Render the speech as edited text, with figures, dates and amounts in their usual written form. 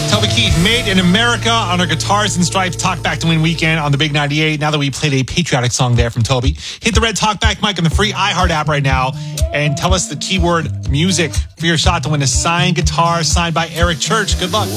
Toby Keith, Made in America on our Guitars and Stripes Talkback to Win weekend on the Big 98. Now that we played a patriotic song there from Toby, hit the red Talkback mic on the free iHeart app right now and tell us the keyword music for your shot to win a signed guitar signed by Eric Church. Good luck.